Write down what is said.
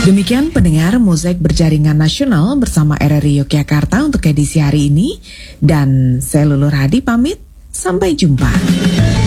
Demikian pendengar Mozaik Berjaringan Nasional bersama RRI Yogyakarta untuk edisi hari ini. Dan saya Lulur Hadi pamit, sampai jumpa.